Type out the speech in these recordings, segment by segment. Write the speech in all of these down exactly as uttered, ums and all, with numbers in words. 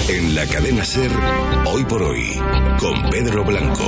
En la cadena SER, Hoy por Hoy, con Pedro Blanco.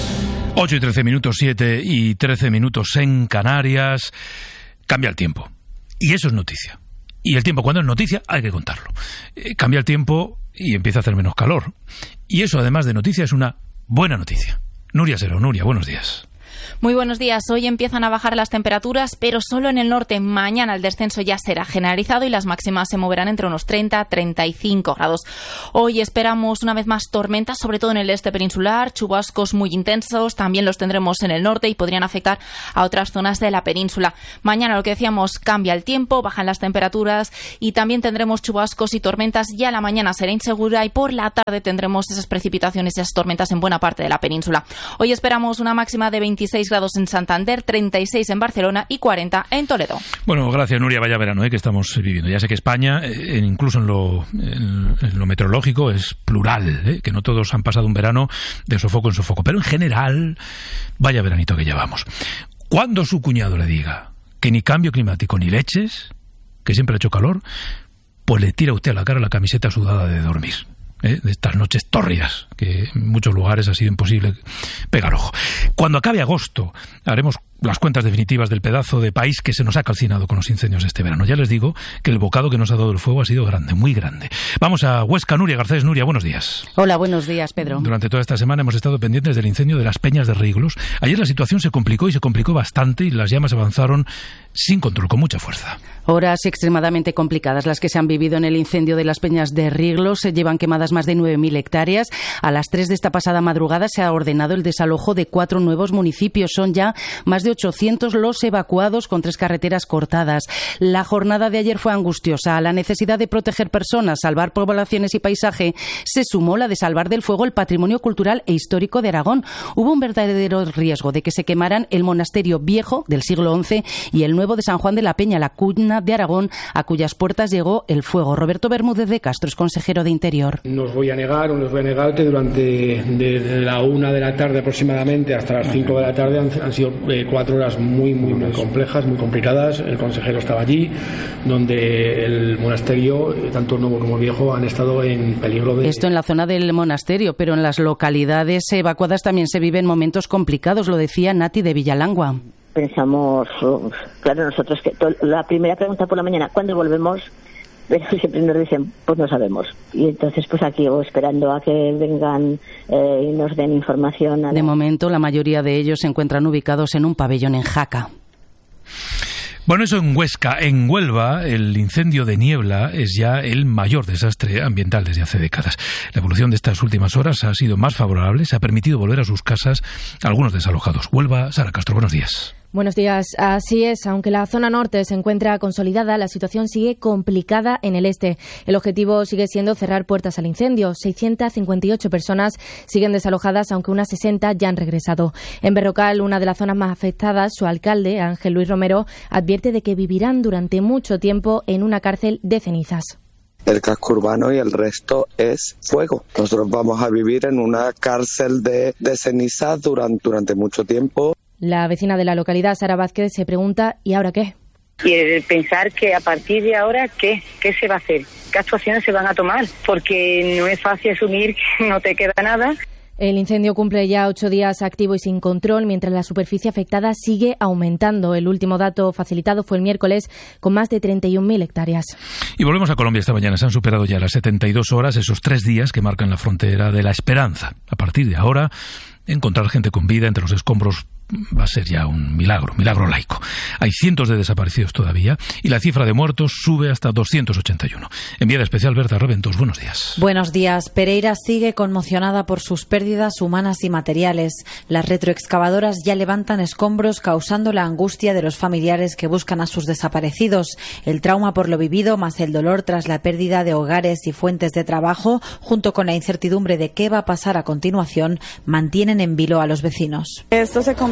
ocho y trece minutos, siete y trece minutos en Canarias. Cambia el tiempo. Y eso es noticia. Y el tiempo, cuando es noticia, hay que contarlo. Eh, cambia el tiempo y empieza a hacer menos calor. Y eso, además de noticia, es una buena noticia. Nuria Sero. Nuria, buenos días. Muy buenos días. Hoy empiezan a bajar las temperaturas, pero solo en el norte. Mañana el descenso ya será generalizado y las máximas se moverán entre unos treinta a treinta y cinco grados. Hoy esperamos una vez más tormentas, sobre todo en el este peninsular, chubascos muy intensos, también los tendremos en el norte y podrían afectar a otras zonas de la península. Mañana, lo que decíamos, cambia el tiempo, bajan las temperaturas y también tendremos chubascos y tormentas. Ya la mañana será insegura y por la tarde tendremos esas precipitaciones y esas tormentas en buena parte de la península. Hoy esperamos una máxima de veintiséis grados en Santander, treinta y seis en Barcelona y cuarenta en Toledo. Bueno, gracias, Nuria. Vaya verano ¿eh? que estamos viviendo. Ya sé que España, eh, incluso en lo, en, en lo meteorológico, es plural, ¿eh? que no todos han pasado un verano de sofoco en sofoco, pero en general, vaya veranito que llevamos. Cuando su cuñado le diga que ni cambio climático ni leches, que siempre ha hecho calor, pues le tira usted a la cara la camiseta sudada de dormir. ¿Eh? De estas noches tórridas, que en muchos lugares ha sido imposible pegar ojo. Cuando acabe agosto, haremos las cuentas definitivas del pedazo de país que se nos ha calcinado con los incendios de este verano. Ya les digo que el bocado que nos ha dado el fuego ha sido grande, muy grande. Vamos a Huesca. Nuria Garcés. Nuria, buenos días. Hola, buenos días, Pedro. Durante toda esta semana hemos estado pendientes del incendio de las Peñas de Riglos. Ayer la situación se complicó y se complicó bastante y las llamas avanzaron sin control, con mucha fuerza. Horas extremadamente complicadas las que se han vivido en el incendio de las Peñas de Riglos. Se llevan quemadas más de nueve mil hectáreas. A las tres de esta pasada madrugada se ha ordenado el desalojo de cuatro nuevos municipios. Son ya más de ochocientos los evacuados, con tres carreteras cortadas. La jornada de ayer fue angustiosa. A la necesidad de proteger personas, salvar poblaciones y paisaje, se sumó la de salvar del fuego el patrimonio cultural e histórico de Aragón. Hubo un verdadero riesgo de que se quemaran el monasterio viejo del siglo once y el nuevo de San Juan de la Peña, la cuna de Aragón, a cuyas puertas llegó el fuego. Roberto Bermúdez de Castro es consejero de Interior. No os voy a negar, o no os voy a negar que durante desde la una de la tarde aproximadamente hasta las cinco de la tarde han, han sido eh, cuatro horas muy, muy, muy complejas, muy complicadas. El consejero estaba allí, donde el monasterio, tanto nuevo como viejo, han estado en peligro de... Esto en la zona del monasterio, pero en las localidades evacuadas también se viven momentos complicados, lo decía Nati de Villalangua. Pensamos, claro, nosotros que la primera pregunta por la mañana, ¿cuándo volvemos? Pero siempre nos dicen, pues no sabemos. Y entonces, pues aquí o esperando a que vengan eh, y nos den información. A la... De momento, la mayoría de ellos se encuentran ubicados en un pabellón en Jaca. Bueno, eso en Huesca. En Huelva, el incendio de Niebla es ya el mayor desastre ambiental desde hace décadas. La evolución de estas últimas horas ha sido más favorable, se ha permitido volver a sus casas a algunos desalojados. Huelva, Sara Castro, buenos días. Buenos días. Así es, aunque la zona norte se encuentra consolidada, la situación sigue complicada en el este. El objetivo sigue siendo cerrar puertas al incendio. seiscientas cincuenta y ocho personas siguen desalojadas, aunque unas sesenta ya han regresado. En Berrocal, una de las zonas más afectadas, su alcalde, Ángel Luis Romero, advierte de que vivirán durante mucho tiempo en una cárcel de cenizas. El casco urbano y el resto es fuego. Nosotros vamos a vivir en una cárcel de, de cenizas durante, durante mucho tiempo. La vecina de la localidad, Sara Vázquez, se pregunta ¿y ahora qué? Y el pensar que a partir de ahora, ¿qué? ¿Qué se va a hacer? ¿Qué actuaciones se van a tomar? Porque no es fácil asumir que no te queda nada. El incendio cumple ya ocho días activo y sin control, mientras la superficie afectada sigue aumentando. El último dato facilitado fue el miércoles, con más de treinta y un mil hectáreas. Y volvemos a Colombia esta mañana. Se han superado ya las setenta y dos horas, esos tres días que marcan la frontera de la esperanza. A partir de ahora, encontrar gente con vida entre los escombros va a ser ya un milagro, milagro laico. Hay cientos de desaparecidos todavía y la cifra de muertos sube hasta doscientos ochenta y uno. Enviada especial Berta Reventos, buenos días. Buenos días. Pereira sigue conmocionada por sus pérdidas humanas y materiales. Las retroexcavadoras ya levantan escombros, causando la angustia de los familiares que buscan a sus desaparecidos. El trauma por lo vivido, más el dolor tras la pérdida de hogares y fuentes de trabajo, junto con la incertidumbre de qué va a pasar a continuación, mantienen en vilo a los vecinos. Esto se convirtió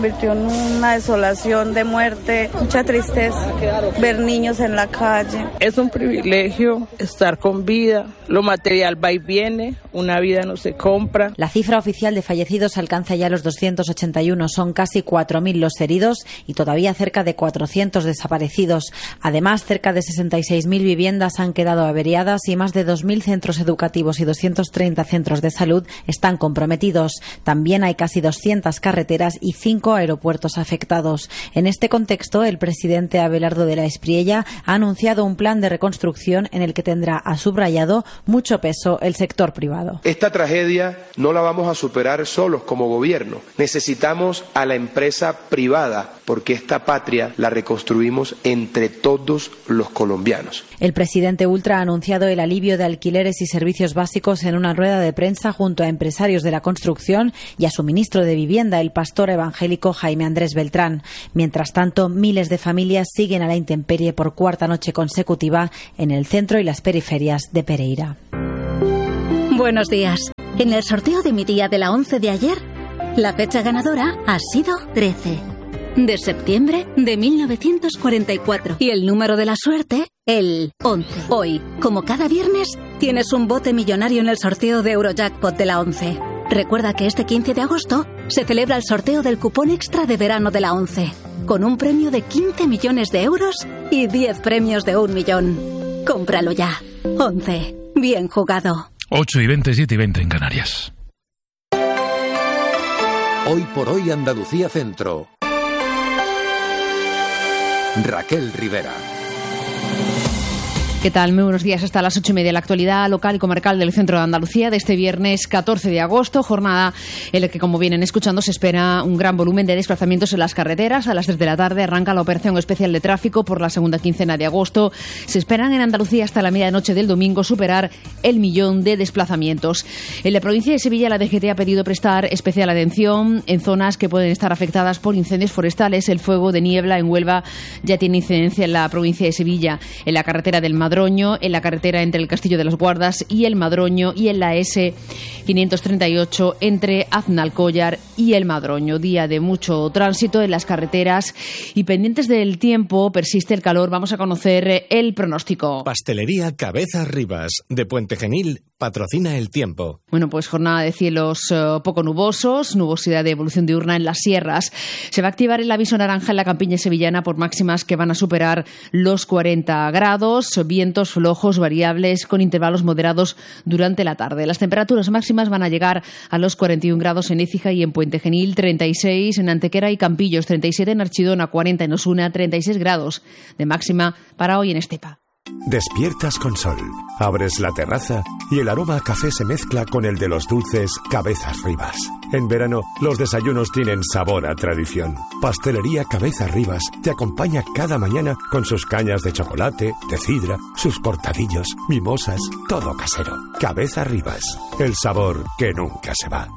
convirtió en una desolación de muerte, mucha tristeza, ver niños en la calle. Es un privilegio estar con vida, lo material va y viene, una vida no se compra. La cifra oficial de fallecidos alcanza ya los doscientos ochenta y uno, son casi cuatro mil los heridos y todavía cerca de cuatrocientos desaparecidos. Además, cerca de sesenta y seis mil viviendas han quedado averiadas y más de dos mil centros educativos y doscientos treinta centros de salud están comprometidos. También hay casi doscientas carreteras y cinco aeropuertos afectados. En este contexto, el presidente Abelardo de la Espriella ha anunciado un plan de reconstrucción en el que tendrá, ha subrayado, mucho peso el sector privado. Esta tragedia no la vamos a superar solos como gobierno. Necesitamos a la empresa privada porque esta patria la reconstruimos entre todos los colombianos. El presidente Ultra ha anunciado el alivio de alquileres y servicios básicos en una rueda de prensa junto a empresarios de la construcción y a su ministro de Vivienda, el pastor evangélico Jaime Andrés Beltrán. Mientras tanto, miles de familias siguen a la intemperie por cuarta noche consecutiva en el centro y las periferias de Pereira. Buenos días. En el sorteo de mi día de la once de ayer, la fecha ganadora ha sido trece de septiembre de mil novecientos cuarenta y cuatro y el número de la suerte, el once. Hoy, como cada viernes, tienes un bote millonario en el sorteo de Eurojackpot de la once. Recuerda que este quince de agosto se celebra el sorteo del cupón extra de verano de la once, con un premio de quince millones de euros y diez premios de un millón. Cómpralo ya. once. Bien jugado. ocho y veinte, siete y veinte en Canarias. Hoy por hoy Andalucía Centro. Raquel Rivera. ¿Qué tal? Muy buenos días. Hasta las ocho y media. La actualidad local y comarcal del centro de Andalucía de este viernes catorce de agosto, jornada en la que, como vienen escuchando, se espera un gran volumen de desplazamientos en las carreteras. A las tres de la tarde arranca la operación especial de tráfico por la segunda quincena de agosto. Se esperan en Andalucía hasta la medianoche del domingo superar el millón de desplazamientos. En la provincia de Sevilla, la D G T ha pedido prestar especial atención en zonas que pueden estar afectadas por incendios forestales. El fuego de niebla en Huelva ya tiene incidencia en la provincia de Sevilla, en la carretera del Madroño, en la carretera entre el Castillo de las Guardas y el Madroño y en la ese quinientos treinta y ocho entre Aznalcóllar y el Madroño. Día de mucho tránsito en las carreteras y pendientes del tiempo, persiste el calor. Vamos a conocer el pronóstico. Pastelería Cabezas Rivas de Puente Genil patrocina el tiempo. Bueno, pues jornada de cielos uh, poco nubosos, nubosidad de evolución diurna en las sierras. Se va a activar el aviso naranja en la campiña sevillana por máximas que van a superar los cuarenta grados, vientos flojos variables con intervalos moderados durante la tarde. Las temperaturas máximas van a llegar a los cuarenta y un grados en Écija y en Puente Genil, treinta y seis en Antequera y Campillos, treinta y siete en Archidona, cuarenta en Osuna, treinta y seis grados de máxima para hoy en Estepa. Despiertas con sol, abres la terraza y el aroma a café se mezcla con el de los dulces Cabezas Rivas. En verano, los desayunos tienen sabor a tradición. Pastelería Cabezas Rivas te acompaña cada mañana con sus cañas de chocolate, de sidra, sus cortadillos, mimosas, todo casero. Cabezas Rivas, el sabor que nunca se va.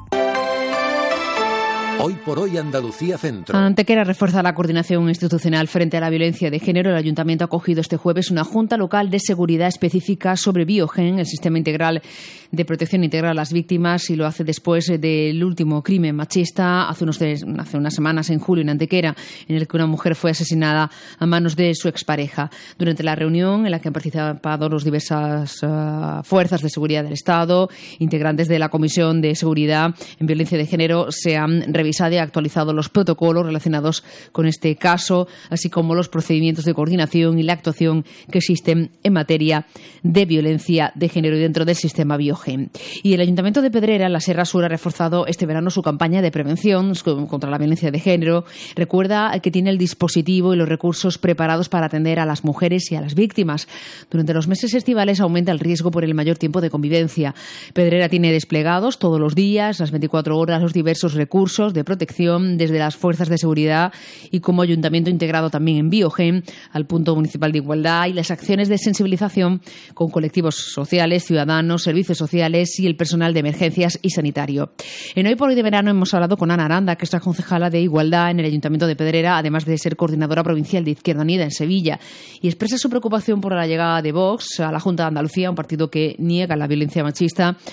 Hoy por hoy Andalucía Centro. Antequera refuerza la coordinación institucional frente a la violencia de género. El Ayuntamiento ha acogido este jueves una Junta Local de Seguridad específica sobre Biogen, el sistema integral de protección integral a las víctimas, y lo hace después del último crimen machista hace, unos, hace unas semanas, en julio, en Antequera, en el que una mujer fue asesinada a manos de su expareja. Durante la reunión en la que han participado las diversas uh, fuerzas de seguridad del Estado, integrantes de la Comisión de Seguridad en Violencia de Género, se han revisado y ha actualizado los protocolos relacionados con este caso, así como los procedimientos de coordinación y la actuación que existen en materia de violencia de género dentro del sistema Biogen. Y el Ayuntamiento de Pedrera, en la Sierra Sur, ha reforzado este verano su campaña de prevención contra la violencia de género. Recuerda que tiene el dispositivo y los recursos preparados para atender a las mujeres y a las víctimas. Durante los meses estivales aumenta el riesgo por el mayor tiempo de convivencia. Pedrera tiene desplegados todos los días, las veinticuatro horas, los diversos recursos de protección desde las fuerzas de seguridad y como ayuntamiento integrado también en Biogen, al punto municipal de igualdad y las acciones de sensibilización con colectivos sociales, ciudadanos, servicios sociales y el personal de emergencias y sanitario. En Hoy por Hoy de Verano hemos hablado con Ana Aranda, que es la concejala de Igualdad en el Ayuntamiento de Pedrera, además de ser coordinadora provincial de Izquierda Unida en Sevilla, y expresa su preocupación por la llegada de Vox a la Junta de Andalucía, un partido que niega la violencia machista.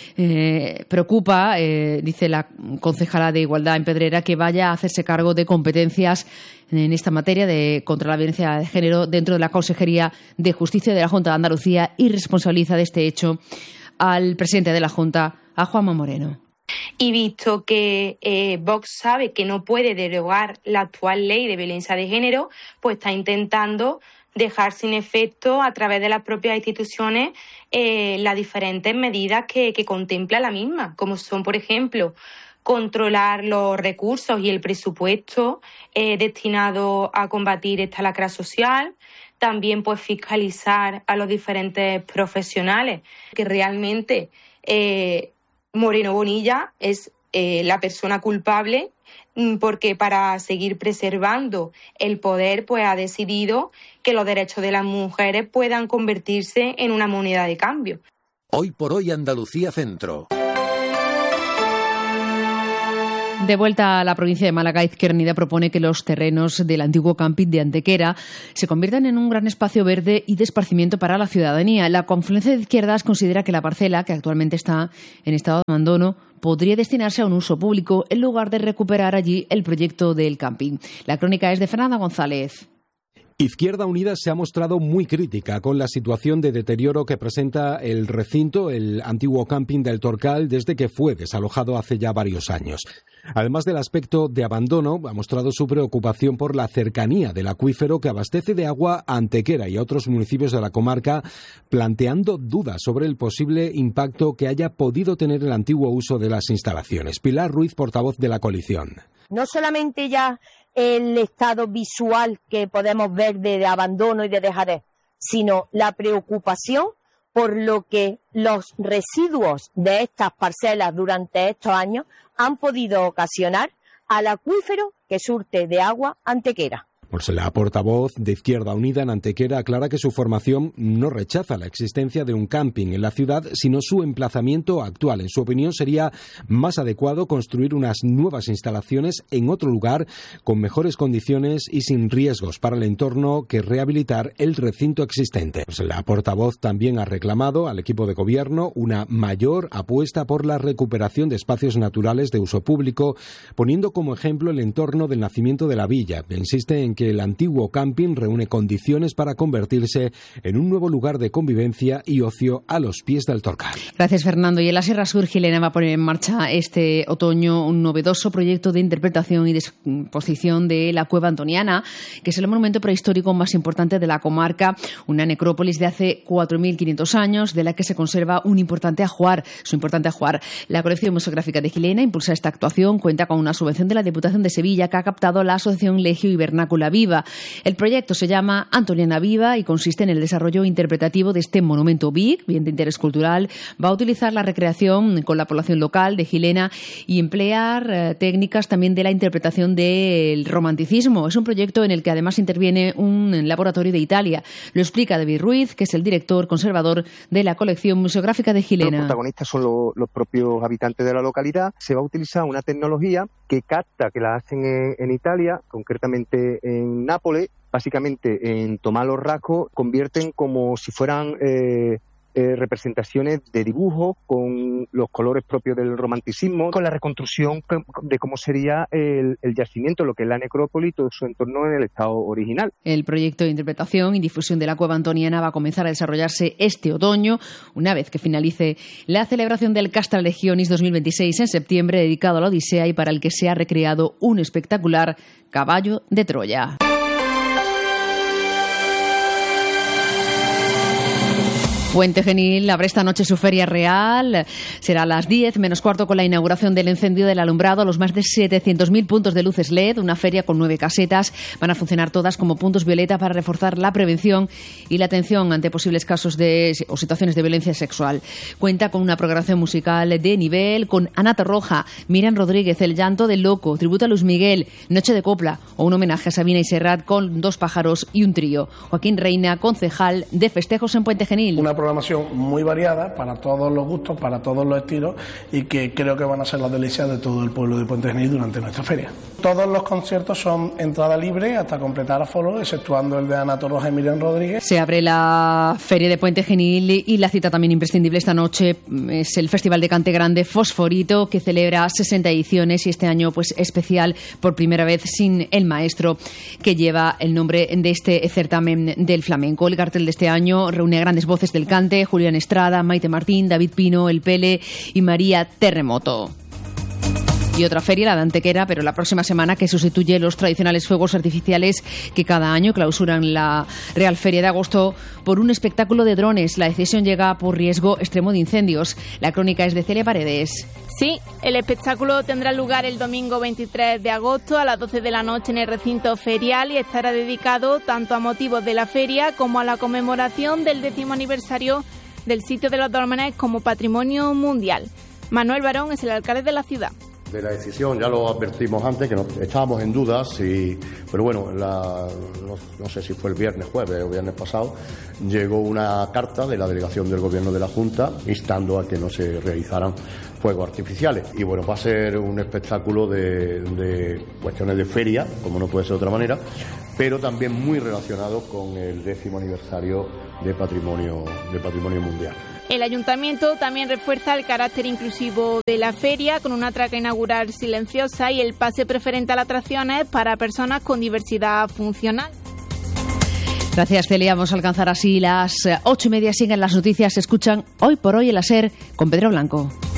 Eh, preocupa, eh, dice la concejala de Igualdad en Pedrera, que vaya a hacerse cargo de competencias en esta materia de contra la violencia de género dentro de la Consejería de Justicia de la Junta de Andalucía y responsabiliza de este hecho al presidente de la Junta, a Juanma Moreno. Y visto que eh, Vox sabe que no puede derogar la actual ley de violencia de género, pues está intentando dejar sin efecto a través de las propias instituciones eh, las diferentes medidas que, que contempla la misma, como son, por ejemplo, controlar los recursos y el presupuesto eh, destinado a combatir esta lacra social. También pues fiscalizar a los diferentes profesionales, que realmente eh, Moreno Bonilla es eh, la persona culpable, porque para seguir preservando el poder pues ha decidido que los derechos de las mujeres puedan convertirse en una moneda de cambio. Hoy por hoy Andalucía Centro. De vuelta a la provincia de Málaga, Izquierda Unida propone que los terrenos del antiguo camping de Antequera se conviertan en un gran espacio verde y de esparcimiento para la ciudadanía. La confluencia de izquierdas considera que la parcela, que actualmente está en estado de abandono, podría destinarse a un uso público en lugar de recuperar allí el proyecto del camping. La crónica es de Fernanda González. Izquierda Unida se ha mostrado muy crítica con la situación de deterioro que presenta el recinto, el antiguo camping del Torcal, desde que fue desalojado hace ya varios años. Además del aspecto de abandono, ha mostrado su preocupación por la cercanía del acuífero que abastece de agua a Antequera y a otros municipios de la comarca, planteando dudas sobre el posible impacto que haya podido tener el antiguo uso de las instalaciones. Pilar Ruiz, portavoz de la coalición. No solamente ya el estado visual que podemos ver de, de abandono y de dejadez, sino la preocupación por lo que los residuos de estas parcelas durante estos años han podido ocasionar al acuífero que surte de agua Antequera. Pues la portavoz de Izquierda Unida en Antequera aclara que su formación no rechaza la existencia de un camping en la ciudad, sino su emplazamiento actual. En su opinión, sería más adecuado construir unas nuevas instalaciones en otro lugar con mejores condiciones y sin riesgos para el entorno que rehabilitar el recinto existente. Pues la portavoz también ha reclamado al equipo de gobierno una mayor apuesta por la recuperación de espacios naturales de uso público, poniendo como ejemplo el entorno del nacimiento de la villa. Insiste en que el antiguo camping reúne condiciones para convertirse en un nuevo lugar de convivencia y ocio a los pies del Torcal. Gracias, Fernando. Y en la Sierra Sur, Gilena va a poner en marcha este otoño un novedoso proyecto de interpretación y de exposición de la Cueva Antoniana, que es el monumento prehistórico más importante de la comarca, una necrópolis de hace cuatro mil quinientos años, de la que se conserva un importante ajuar, su importante ajuar. La colección museográfica de Gilena impulsa esta actuación, cuenta con una subvención de la Diputación de Sevilla que ha captado la Asociación Legio y Vernácula Viva. El proyecto se llama Antoniana Viva y consiste en el desarrollo interpretativo de este monumento B I C, bien de interés cultural. Va a utilizar la recreación con la población local de Gilena y emplear eh, técnicas también de la interpretación del romanticismo. Es un proyecto en el que además interviene un laboratorio de Italia. Lo explica David Ruiz, que es el director conservador de la colección museográfica de Gilena. Los protagonistas son lo, los propios habitantes de la localidad. Se va a utilizar una tecnología que capta, que la hacen en, en Italia, concretamente en En Nápoles, básicamente en tomar los rasgos, convierten como si fueran eh, eh, representaciones de dibujos con los colores propios del romanticismo, con la reconstrucción de cómo sería el, el yacimiento, lo que es la necrópolis y todo su entorno en el estado original. El proyecto de interpretación y difusión de la Cueva Antoniana va a comenzar a desarrollarse este otoño, una vez que finalice la celebración del Castra Legionis dos mil veintiséis en septiembre, dedicado a la Odisea y para el que se ha recreado un espectacular caballo de Troya. Puente Genil abre esta noche su feria real. Será a las diez menos cuarto con la inauguración del encendido del alumbrado a los más de setecientos mil puntos de luces L E D. Una feria con nueve casetas. Van a funcionar todas como puntos violeta para reforzar la prevención y la atención ante posibles casos de o situaciones de violencia sexual. Cuenta con una programación musical de nivel con Ana Torroja, Miriam Rodríguez, El llanto del loco, tributo a Luis Miguel, Noche de copla o un homenaje a Sabina y Serrat con Dos pájaros y un trío. Joaquín Reina, concejal de festejos en Puente Genil. Una programación muy variada para todos los gustos, para todos los estilos y que creo que van a ser las delicias de todo el pueblo de Puente Genil durante nuestra feria. Todos los conciertos son entrada libre hasta completar aforo, exceptuando el de Ana Torroja y Miriam Rodríguez. Se abre la Feria de Puente Genil y la cita también imprescindible esta noche es el Festival de Cante Grande Fosforito, que celebra sesenta ediciones y este año pues especial por primera vez sin el maestro que lleva el nombre de este certamen del flamenco. El cartel de este año reúne a grandes voces del cante: Julián Estrada, Maite Martín, David Pino, El Pele y María Terremoto. Y otra feria, la de Antequera, pero la próxima semana, que sustituye los tradicionales fuegos artificiales que cada año clausuran la Real Feria de Agosto por un espectáculo de drones. La decisión llega por riesgo extremo de incendios. La crónica es de Celia Paredes. Sí, el espectáculo tendrá lugar el domingo veintitrés de agosto a las doce de la noche en el recinto ferial y estará dedicado tanto a motivos de la feria como a la conmemoración del décimo aniversario del sitio de los Dólmenes como patrimonio mundial. Manuel Barón es el alcalde de la ciudad. De la decisión, ya lo advertimos antes, que no, estábamos en dudas, y, pero bueno, la, no, no sé si fue el viernes, jueves o viernes pasado, llegó una carta de la delegación del Gobierno de la Junta instando a que no se realizaran fuegos artificiales. Y bueno, va a ser un espectáculo de, de cuestiones de feria, como no puede ser de otra manera, pero también muy relacionado con el décimo aniversario de patrimonio, de patrimonio mundial. El ayuntamiento también refuerza el carácter inclusivo de la feria con una traca inaugural silenciosa y el pase preferente a las atracciones para personas con diversidad funcional. Gracias, Celia. Vamos a alcanzar así las ocho y media. Siguen las noticias. Se escuchan Hoy por Hoy en la SER con Pedro Blanco.